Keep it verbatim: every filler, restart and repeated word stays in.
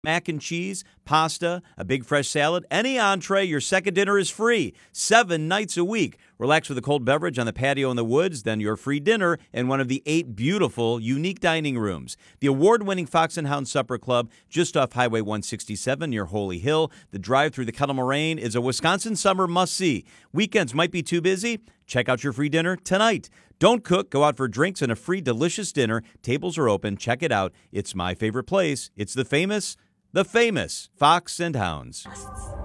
mac and cheese, pasta, a big fresh salad, any entree, your second dinner is free. Seven nights a week. Relax with a cold beverage on the patio in the woods, then your free dinner in one of the eight beautiful, unique dining rooms. The award-winning Fox and Hound Supper Club, just off Highway one sixty-seven near Holy Hill. The drive through the Kettle Moraine is a Wisconsin summer must-see. Weekends might be too busy? Check out your free dinner tonight. Don't cook. Go out for drinks and a free delicious dinner. Tables are open. Check it out. It's my favorite place. It's the famous... The famous Fox and Hounds.